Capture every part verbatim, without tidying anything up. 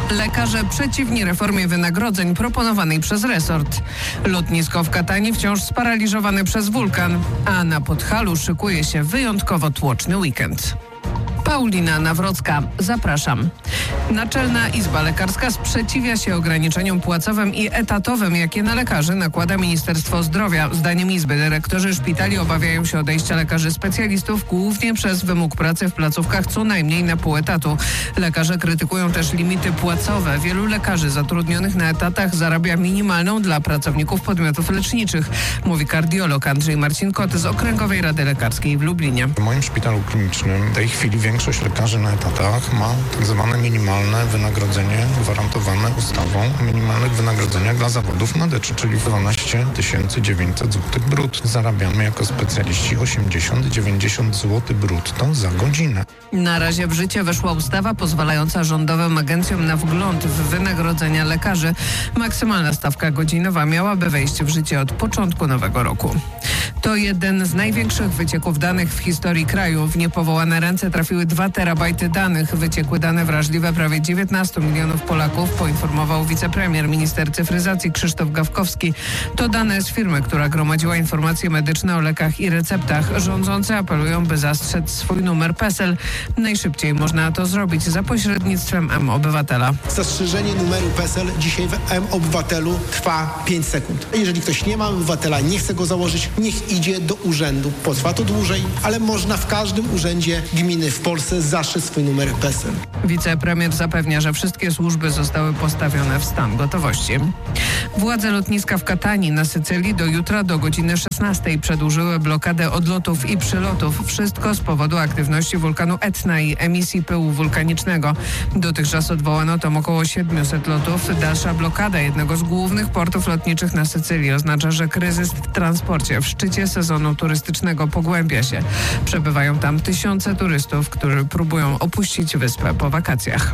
Lekarze przeciwni reformie wynagrodzeń proponowanej przez resort. Lotnisko w Katani wciąż sparaliżowane przez wulkan, a na Podhalu szykuje się wyjątkowo tłoczny weekend. Paulina Nawrocka. Zapraszam. Naczelna Izba Lekarska sprzeciwia się ograniczeniom płacowym i etatowym, jakie na lekarzy nakłada Ministerstwo Zdrowia. Zdaniem Izby dyrektorzy szpitali obawiają się odejścia lekarzy specjalistów głównie przez wymóg pracy w placówkach co najmniej na pół etatu. Lekarze krytykują też limity płacowe. Wielu lekarzy zatrudnionych na etatach zarabia minimalną dla pracowników podmiotów leczniczych, mówi kardiolog Andrzej Marcinkot z Okręgowej Rady Lekarskiej w Lublinie. W moim szpitalu klinicznym w tej chwili większość lekarzy na etatach ma tak zwane minimalne wynagrodzenie gwarantowane ustawą o minimalnych wynagrodzeniach dla zawodów medycznych, czyli dwanaście tysięcy dziewięćset złotych brutto. Zarabiamy jako specjaliści osiemdziesiąt do dziewięćdziesięciu złotych brutto za godzinę. Na razie w życie weszła ustawa pozwalająca rządowym agencjom na wgląd w wynagrodzenia lekarzy. Maksymalna stawka godzinowa miałaby wejść w życie od początku nowego roku. To jeden z największych wycieków danych w historii kraju. W niepowołane ręce trafiły dwa terabajty danych. Wyciekły dane wrażliwe prawie dziewiętnastu milionów Polaków, poinformował wicepremier, minister cyfryzacji Krzysztof Gawkowski. To dane z firmy, która gromadziła informacje medyczne o lekach i receptach. Rządzący apelują, by zastrzec swój numer PESEL. Najszybciej można to zrobić za pośrednictwem M-Obywatela. Zastrzeżenie numeru PESEL dzisiaj w M-Obywatelu trwa pięć sekund. Jeżeli ktoś nie ma obywatela, nie chce go założyć, niech idzie do urzędu. Potrwa to dłużej, ale można w każdym urzędzie gminy w Polsce zastrzec swój numer PESEL. Wicepremier zapewnia, że wszystkie służby zostały postawione w stan gotowości. Władze lotniska w Katani na Sycylii do jutra do godziny szesnastej przedłużyły blokadę odlotów i przylotów. Wszystko z powodu aktywności wulkanu Etna i emisji pyłu wulkanicznego. Dotychczas odwołano tam około siedmiuset lotów. Dalsza blokada jednego z głównych portów lotniczych na Sycylii oznacza, że kryzys w transporcie w szczycie sezonu turystycznego pogłębia się. Przebywają tam tysiące turystów, którzy próbują opuścić wyspę po wakacjach.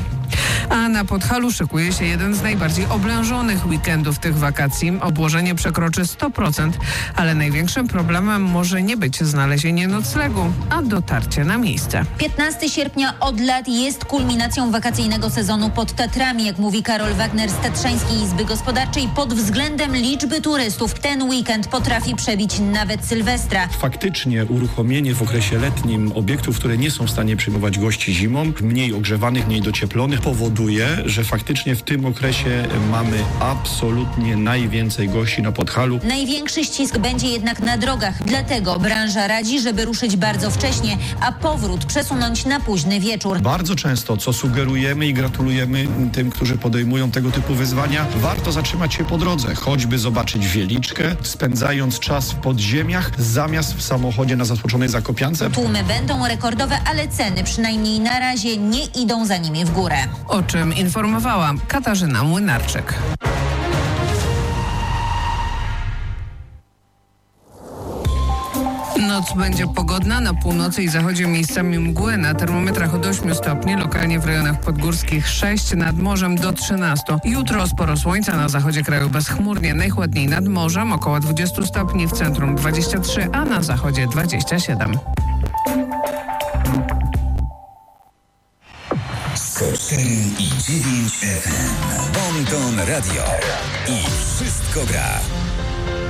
A na Podhalu szykuje się jeden z najbardziej oblężonych weekendów tych wakacji. Obłożenie przekroczy sto procent, ale największym problemem może nie być znalezienie noclegu, a dotarcie na miejsce. piętnastego sierpnia od lat jest kulminacją wakacyjnego sezonu pod Tatrami, jak mówi Karol Wagner z Tatrzańskiej Izby Gospodarczej. Pod względem liczby turystów ten weekend potrafi przebić nawet Sylwestra. Faktycznie uruchomienie w okresie letnim obiektów, które nie są w stanie przyjmować gości zimą, mniej ogrzewanych, mniej docieplonych, powoduje, że faktycznie w tym okresie mamy absolutnie najwięcej gości na Podhalu. Największy ścisk będzie jednak na drogach, dlatego branża radzi, żeby ruszyć bardzo wcześnie, a powrót przesunąć na późny wieczór. Bardzo często, co sugerujemy i gratulujemy tym, którzy podejmują tego typu wyzwania, warto zatrzymać się po drodze, choćby zobaczyć Wieliczkę, spędzając czas w podziemiach zamiast w samochodzie na zatłoczonej Zakopiance. Tłumy będą rekordowe, ale ceny przynajmniej na razie nie idą za nimi w górę. O czym informowała Katarzyna Młynarczyk. Noc będzie pogodna, na północy i zachodzie miejscami mgły, na termometrach od ośmiu stopni, lokalnie w rejonach podgórskich sześć, nad morzem do trzynastu. Jutro sporo słońca, na zachodzie kraju bezchmurnie, najchłodniej nad morzem, około dwudziestu stopni, w centrum dwadzieścia trzy, a na zachodzie dwadzieścia siedem. sto cztery i dziewięć F M. Bon Ton Radio. I wszystko gra.